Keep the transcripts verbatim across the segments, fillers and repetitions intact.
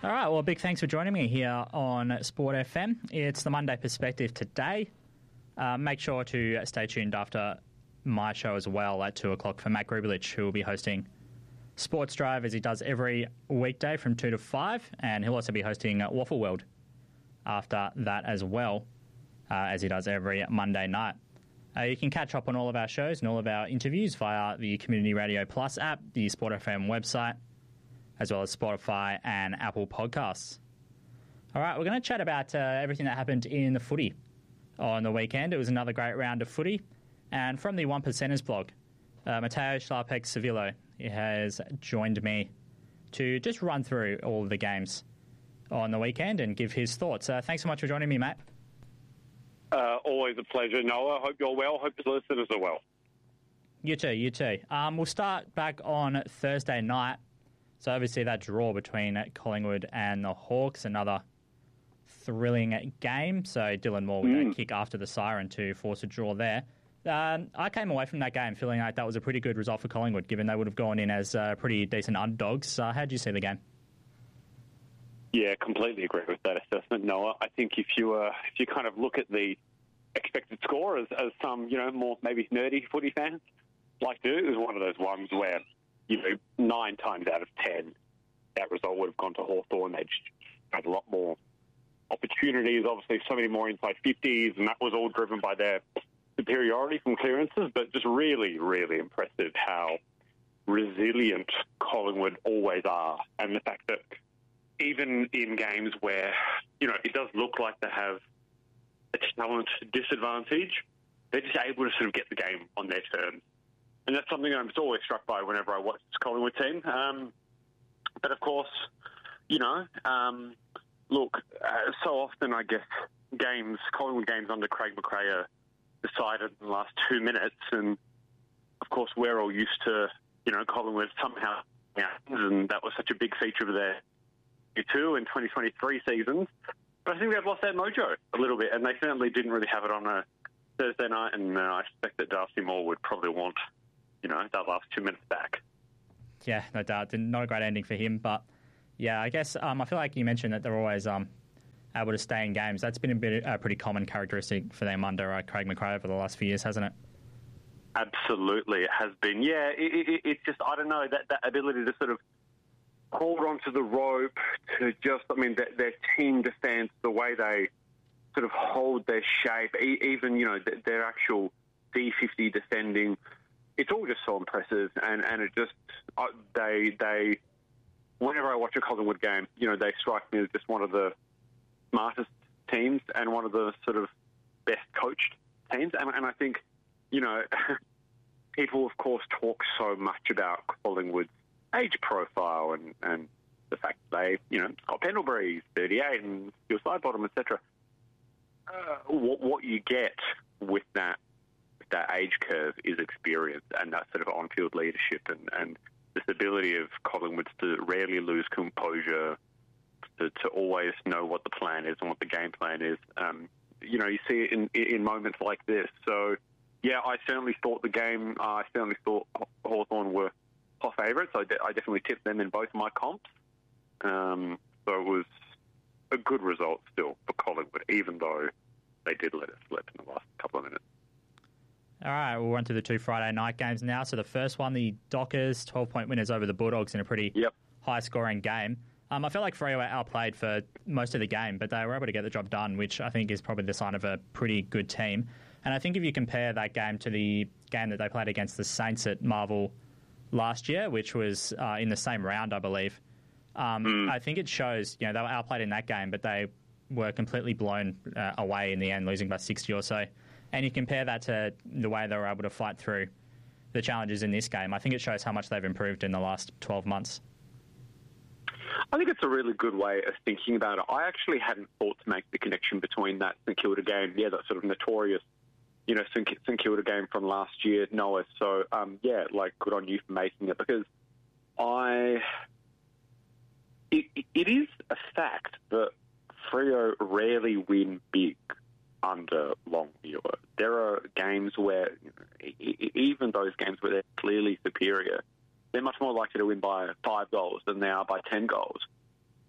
All right, well, big thanks for joining me here on Sport F M. It's the Monday Perspective today. Uh, make sure to stay tuned after my show as well at two o'clock for Matt Grubelich, who will be hosting Sports Drive as he does every weekday from two to five, and he'll also be hosting Waffle World after that as well, uh, as he does every Monday night. Uh, you can catch up on all of our shows and all of our interviews via the Community Radio Plus app, the Sport F M website, as well as Spotify and Apple Podcasts. All right, we're going to chat about uh, everything that happened in the footy on the weekend. It was another great round of footy. And from the One Percenters blog, uh, Matteo Schlarpek-Sevillo has joined me to just run through all of the games on the weekend and give his thoughts. Uh, thanks so much for joining me, Matt. Uh, always a pleasure, Noah. Hope you're well. Hope the listeners are well. You too, you too. Um, we'll start back on Thursday night. So obviously that draw between Collingwood and the Hawks, another thrilling game. So Dylan Moore with mm. a kick after the siren to force a draw there. Um, I came away from that game feeling like that was a pretty good result for Collingwood, given they would have gone in as uh, pretty decent underdogs. Uh, how did you see the game? Yeah, completely agree with that assessment, Noah. I think if you uh, if you kind of look at the expected score as, as some, you know, more maybe nerdy footy fans like to, it was one of those ones where, you know, nine times out of ten, that result would have gone to Hawthorn. They'd had a lot more opportunities, obviously so many more inside fifties, and that was all driven by their superiority from clearances, but just really, really impressive how resilient Collingwood always are, and the fact that even in games where, you know, it does look like they have a talent disadvantage, they're just able to sort of get the game on their terms. And that's something I'm just always struck by whenever I watch this Collingwood team. Um, but of course, you know, um, look, uh, so often I guess games, Collingwood games under Craig McRae are decided in the last two minutes. And of course, we're all used to, you know, Collingwood somehow, and that was such a big feature of their two and twenty twenty-three seasons. But I think they've lost that mojo a little bit, and they certainly didn't really have it on a Thursday night. And uh, I expect that Darcy Moore would probably want, you know, that last two minutes back. Yeah, no doubt. Not a great ending for him, but yeah, I guess um, I feel like you mentioned that they're always um, able to stay in games. That's been a bit a pretty common characteristic for them under uh, Craig McRae over the last few years, hasn't it? Absolutely, it has been. Yeah, it, it, it's just, I don't know, that, that ability to sort of hold onto the rope, to just, I mean, their, their team defence, the way they sort of hold their shape, e- even, you know, their, their actual D fifty defending, it's all just so impressive. And, and it just, uh, they, they, whenever I watch a Collingwood game, you know, they strike me as just one of the smartest teams and one of the sort of best coached teams. And, and I think, you know, people, of course, talk so much about Collingwood's age profile and, and the fact that they, you know, Scott Pendlebury's thirty-eight and Steele Sidebottom, et cetera. Uh, what, what you get with that with that age curve is experience and that sort of on-field leadership and, and this ability of Collingwood to rarely lose composure, to, to always know what the plan is and what the game plan is. Um, you know, you see it in, in moments like this. So, yeah, I certainly thought the game, uh, I certainly thought Hawthorn were top favourites. I, de- I definitely tipped them in both my comps. Um, so it was a good result still for Collingwood, even though they did let us slip in the last couple of minutes. All right, we'll run through the two Friday night games now. So the first one, the Dockers, twelve-point winners over the Bulldogs in a pretty yep. high-scoring game. Um, I felt like Freo were outplayed for most of the game, but they were able to get the job done, which I think is probably the sign of a pretty good team. And I think if you compare that game to the game that they played against the Saints at Marvel last year, which was uh, in the same round, I believe, um, mm. I think it shows, you know, they were outplayed in that game, but they were completely blown uh, away in the end, losing by sixty or so. And you compare that to the way they were able to fight through the challenges in this game, I think it shows how much they've improved in the last twelve months. I think it's a really good way of thinking about it. I actually hadn't thought to make the connection between that St Kilda game, yeah, that sort of notorious, you know, St Kilda game from last year, Noah. So, um, yeah, like, good on you for making it, because I... It, it is a fact that Freo rarely win big under Longmuir. There are games where, you know, even those games where they're clearly superior, they're much more likely to win by five goals than they are by ten goals.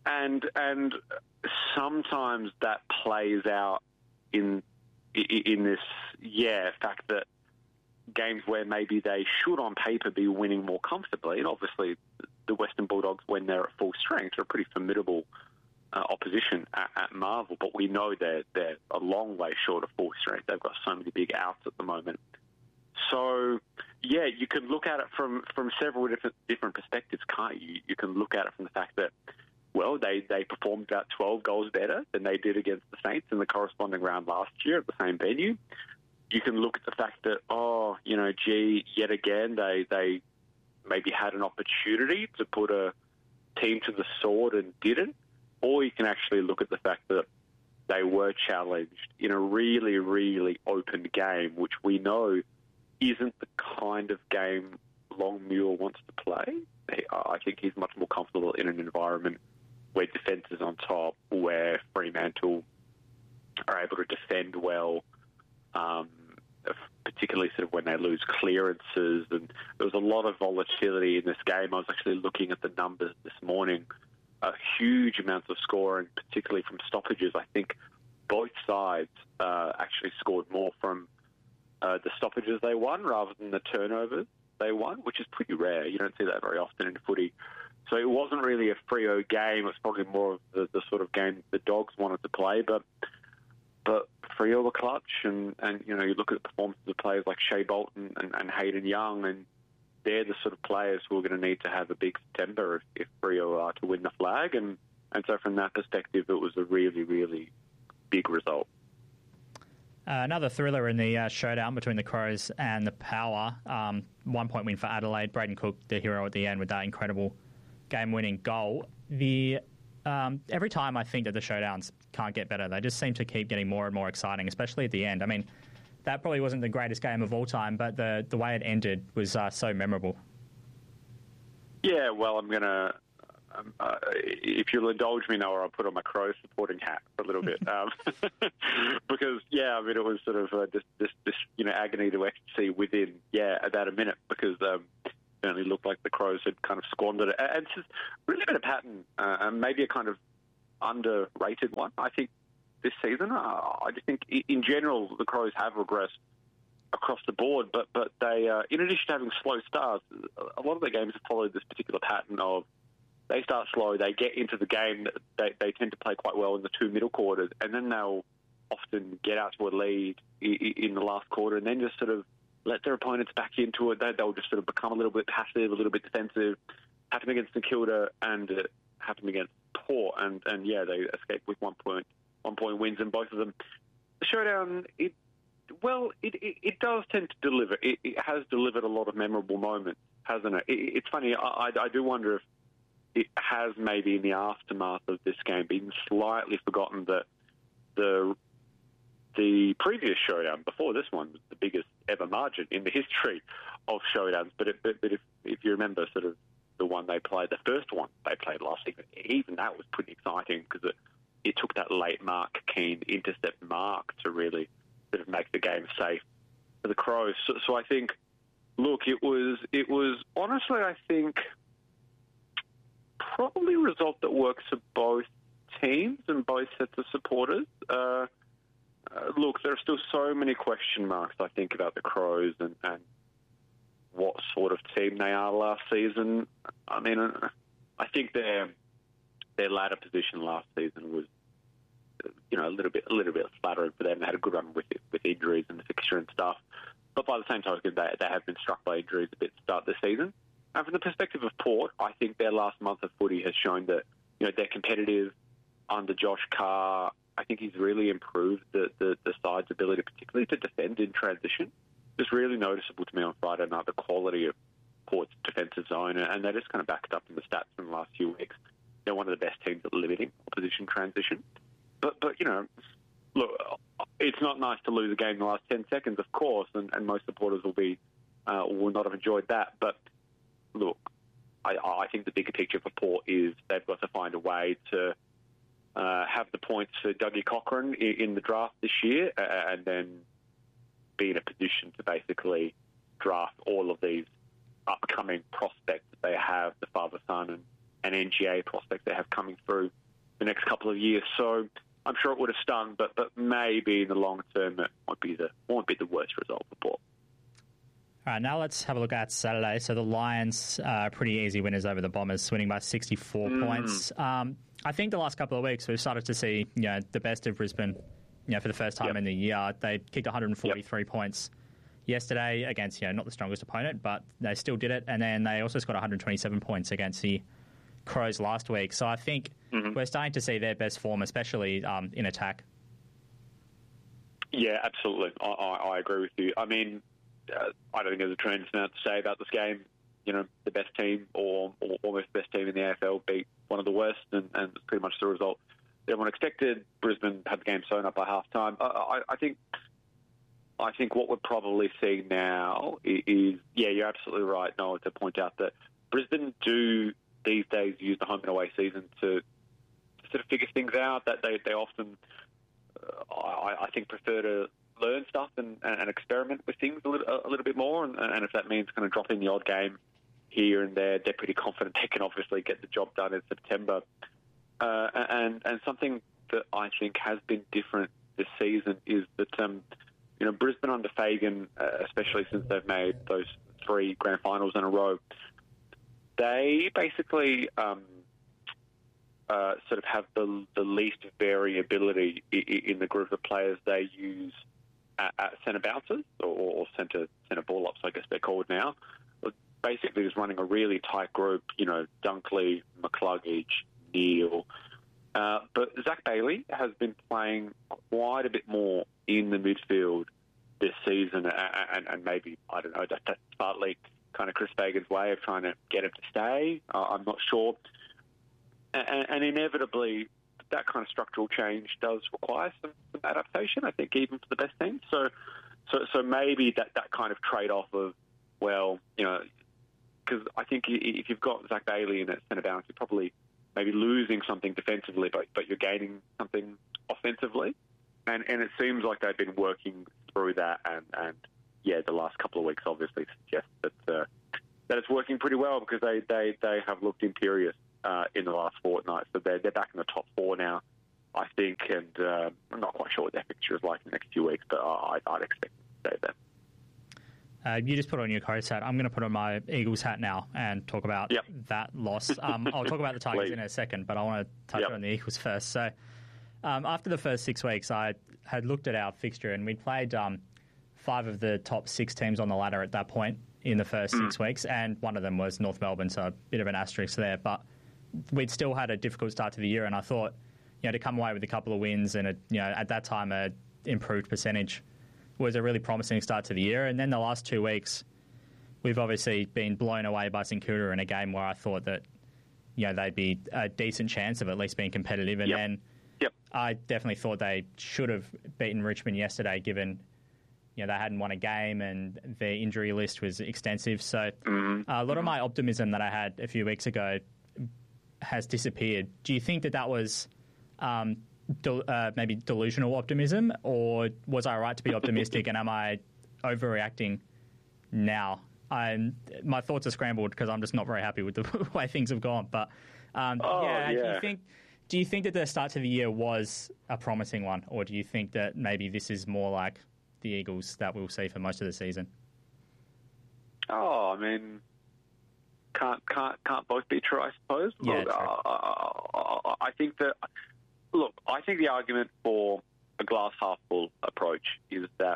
and and sometimes that plays out in in this yeah fact that games where maybe they should on paper be winning more comfortably, and obviously the Western Bulldogs, when they're at full strength, are a pretty formidable uh, opposition at, at Marvel, but we know they're they're a long way short of full strength. They've got so many big outs at the moment. So, yeah, you can look at it from, from several different different perspectives, can't you? You can look at it from the fact that, well, they, they performed about twelve goals better than they did against the Saints in the corresponding round last year at the same venue. You can look at the fact that, oh, you know, gee, yet again, they, they maybe had an opportunity to put a team to the sword and didn't. Or you can actually look at the fact that they were challenged in a really, really open game, which we know isn't the kind of game Longmuir wants to play. I think he's much more comfortable in an environment where defence is on top, where Fremantle are able to defend well, um, particularly sort of when they lose clearances. And there was a lot of volatility in this game. I was actually looking at the numbers this morning. A huge amounts of scoring, particularly from stoppages. I think both sides uh, actually scored more from uh, the stoppages they won rather than the turnovers they won, which is pretty rare. You don't see that very often in footy. So it wasn't really a Freo game. It's probably more of the, the sort of game the Dogs wanted to play. But but Freo were clutch, and, and you know, you look at the performances of players like Shea Bolton and, and Hayden Young, and they're the sort of players who are going to need to have a big September if, if Freo are to win the flag. And, and so from that perspective, it was a really, really big result. Uh, another thriller in the uh, showdown between the Crows and the Power. Um, one point win for Adelaide. Braden Cook, the hero at the end, with that incredible game-winning goal. The um, every time I think that the showdowns can't get better, they just seem to keep getting more and more exciting, especially at the end. I mean, that probably wasn't the greatest game of all time, but the the way it ended was uh, so memorable. Yeah, well, I'm going to... Um, uh, if you'll indulge me, Noah, I'll put on my Crow supporting hat for a little bit, um, because yeah, I mean it was sort of uh, this, this, this, you know, agony to ecstasy within yeah about a minute, because um, it only looked like the Crows had kind of squandered it, and it's just really been a pattern, uh, and maybe a kind of underrated one. I think this season, uh, I just think in general the Crows have regressed across the board, but but they, uh, in addition to having slow starts, a lot of the games have followed this particular pattern of. They start slow, they get into the game, they, they tend to play quite well in the two middle quarters, and then they'll often get out to a lead in the last quarter and then just sort of let their opponents back into it. They'll just sort of become a little bit passive, a little bit defensive. Happened against St Kilda and it happened against Port, and, and yeah, they escaped with one point, one point wins in both of them. The showdown, it well, it, it, it does tend to deliver. It, it has delivered a lot of memorable moments, hasn't it? it it's funny, I, I, I do wonder if it has maybe in the aftermath of this game been slightly forgotten that the the previous showdown before this one was the biggest ever margin in the history of showdowns. But, it, but, but if, if you remember sort of the one they played, the first one they played last season, even that was pretty exciting because it, it took that late Mark Keane intercept mark to really sort of make the game safe for the Crows. So, so I think, look, it was it was honestly, I think, probably a result that works for both teams and both sets of supporters. Uh, uh, look, there are still so many question marks, I think, about the Crows and, and what sort of team they are last season. I mean, uh, I think their their ladder position last season was, you know, a little bit a little bit flattering for them. They had a good run with with injuries and the fixture and stuff. But by the same token, they, they have been struck by injuries a bit to start this season. And from the perspective of Port, I think their last month of footy has shown that, you know, they're competitive under Josh Carr. I think he's really improved the, the, the side's ability, particularly to defend in transition. It was really noticeable to me on Friday night, the quality of Port's defensive zone, and they just kind of backed up in the stats from the last few weeks. They're one of the best teams at limiting opposition transition. But, but you know, look, it's not nice to lose a game in the last ten seconds, of course, and, and most supporters will be uh, will not have enjoyed that. But look, I, I think the bigger picture for Port is they've got to find a way to uh, have the points for Dougie Cochran in, in the draft this year, uh, and then be in a position to basically draft all of these upcoming prospects that they have, the father-son, and and N G A prospects they have coming through the next couple of years. So I'm sure it would have stung, but but maybe in the long term it won't be the won't be the worst result for Port. All right, now let's have a look at Saturday. So the Lions are pretty easy winners over the Bombers, winning by sixty-four mm. points. Um, I think the last couple of weeks we've started to see, you know, the best of Brisbane, you know, for the first time yep. in the year. They kicked one hundred forty-three yep. points yesterday against, you know, not the strongest opponent, but they still did it. And then they also scored one hundred twenty-seven points against the Crows last week. So I think mm-hmm. we're starting to see their best form, especially um, in attack. Yeah, absolutely. I, I, I agree with you. I mean, uh, I don't think there's a tremendous amount to say about this game. You know, the best team or, or almost the best team in the A F L beat one of the worst, and, and it's pretty much the result everyone expected. Brisbane had the game sewn up by half time. I, I, I think I think what we're probably seeing now is, is, yeah, you're absolutely right, Noah, to point out that Brisbane do these days use the home and away season to, to sort of figure things out. That they, they often, uh, I, I think, prefer to learn stuff and, and experiment with things a little, a little bit more. And, and if that means kind of dropping the odd game here and there, they're pretty confident they can obviously get the job done in September. Uh, and and something that I think has been different this season is that um, you know Brisbane under Fagan, uh, especially since they've made those three grand finals in a row, they basically um, uh, sort of have the the least variability in the group of players they use at, at centre bouncers or, or centre centre ball ups, I guess they're called now. Basically, just running a really tight group. You know, Dunkley, McCluggage, Neil. Uh, but Zach Bailey has been playing quite a bit more in the midfield this season, and, and, and maybe, I don't know, that, that's partly kind of Chris Fagan's way of trying to get him to stay. Uh, I'm not sure. And, and inevitably, that kind of structural change does require some, some adaptation, I think, even for the best teams. So, so, so maybe that, that kind of trade-off of, well, you know, because I think if you've got Zach Bailey in at centre balance, you're probably maybe losing something defensively, but but you're gaining something offensively. And and it seems like they've been working through that. And, and yeah, the last couple of weeks obviously suggest that uh, that it's working pretty well because they, they, they have looked imperious uh, in the last fortnight. So they're, they're back in the top four now, I think. And uh, I'm not quite sure what their picture is like in the next few weeks, but I, I'd expect them to stay there. Uh, you just put on your Crows hat. I'm going to put on my Eagles hat now and talk about yep. that loss. Um, I'll talk about the Tigers in a second, but I want to touch yep. on the Eagles first. So um, after the first six weeks, I had looked at our fixture and we'd played um, five of the top six teams on the ladder at that point in the first mm. six weeks, and one of them was North Melbourne, so a bit of an asterisk there. But we'd still had a difficult start to the year, and I thought, you know, to come away with a couple of wins and, a, you know, at that time, a improved percentage was a really promising start to the year. And then the last two weeks, we've obviously been blown away by St Kilda in a game where I thought that, you know, they'd be a decent chance of at least being competitive. And yep. then yep. I definitely thought they should have beaten Richmond yesterday, given, you know, they hadn't won a game and their injury list was extensive. So mm-hmm. uh, a lot of my optimism that I had a few weeks ago has disappeared. Do you think that that was um, del- uh, maybe delusional optimism, or was I right to be optimistic and am I overreacting now? I'm, my thoughts are scrambled because I'm just not very happy with the way things have gone. But um, oh, yeah, yeah, do you think do you think that the start to the year was a promising one, or do you think that maybe this is more like the Eagles that we'll see for most of the season? Oh, I mean, can't can't can't both be true, I suppose. Yeah, look, true. I, I think that look, I think the argument for a glass half full approach is that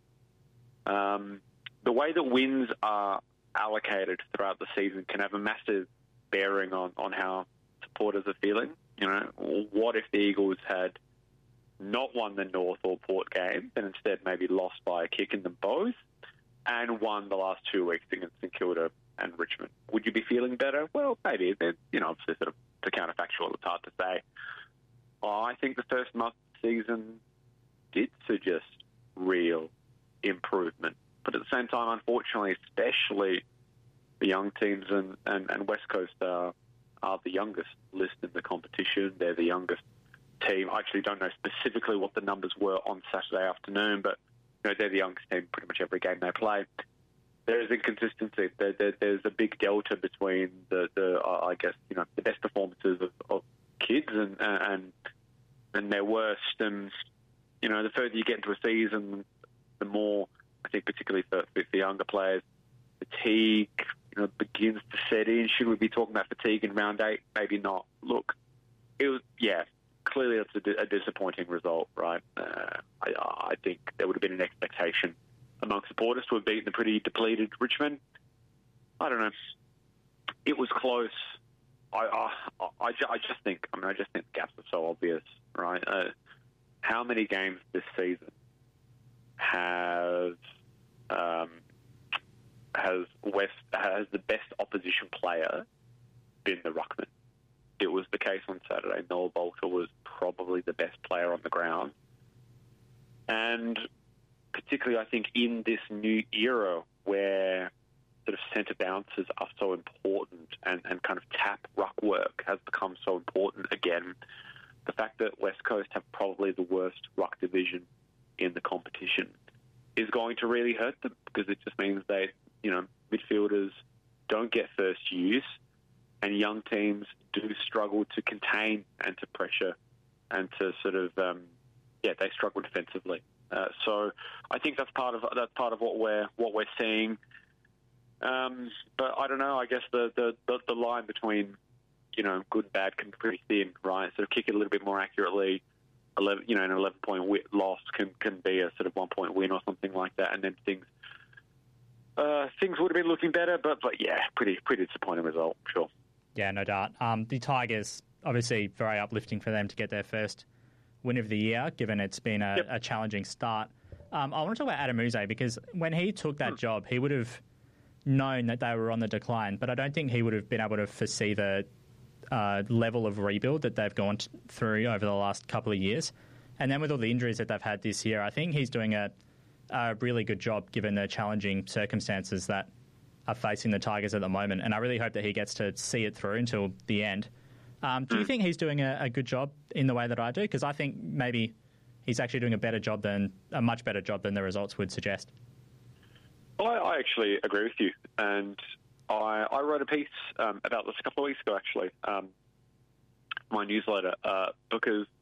um, the way that wins are allocated throughout the season can have a massive bearing on, on how supporters are feeling. You know, what if the Eagles had not won the North or Port games and instead maybe lost by a kick in them both and won the last two weeks against St Kilda and Richmond? Would you be feeling better? Well, maybe. They're, you know, obviously sort of to counterfactual, it's hard to say. I think the first month of the season did suggest real improvement. But at the same time, unfortunately, especially the young teams and, and, and West Coast are, are the youngest list in the competition. They're the youngest team. I actually don't know specifically what the numbers were on Saturday afternoon, but you know, they're the youngest team pretty much every game they play. there is inconsistency. There, there, there's a big delta between the, the uh, I guess, you know, the best performances of, of kids and and and their worst. And you know, the further you get into a season, the more, I think, particularly for, for the younger players, fatigue, you know, begins to set in. Should we be talking about fatigue in round eight? Maybe not. Look, it was, yeah, clearly it's a, a disappointing result, right? Uh, I, I think there would have been an expectation among supporters to have beaten the pretty depleted Richmond. I don't know. It was close. I, I, I, I just think, I mean, I just think the gaps are so obvious, right? Uh, how many games this season have um, has West has the best opposition player been the ruckman? It was the case on Saturday. Noah Bolter was probably the best player on the ground, and particularly, I think, in this new era where sort of centre bounces are so important and, and kind of tap ruck work has become so important again, the fact that West Coast have probably the worst ruck division in the competition is going to really hurt them, because it just means they, you know, midfielders don't get first use, and young teams do struggle to contain and to pressure and to sort of, um, yeah, they struggle defensively. Uh, so I think that's part of that's part of what we're what we're seeing. Um, but I don't know. I guess the, the, the, the line between, you know, good and bad can be pretty thin, right? Sort of kick it a little bit more accurately. eleven, you know, an eleven point loss can, can be a sort of one point win or something like that, and then things uh, things would have been looking better. But but yeah, pretty pretty disappointing result, sure. Yeah, no doubt. Um, the Tigers, obviously very uplifting for them to get their first win of the year, given it's been a, yep. a challenging start. Um, I want to talk about Adam Uze, because when he took that hmm. job, he would have known that they were on the decline, but I don't think he would have been able to foresee the uh, level of rebuild that they've gone t- through over the last couple of years. And then with all the injuries that they've had this year, I think he's doing a, a really good job given the challenging circumstances that are facing the Tigers at the moment. And I really hope that he gets to see it through until the end. Um, do you think he's doing a, a good job in the way that I do? Because I think maybe he's actually doing a better job than a much better job than the results would suggest. I, I actually agree with you, and I, I wrote a piece um, about this a couple of weeks ago, actually, um, my newsletter, uh, because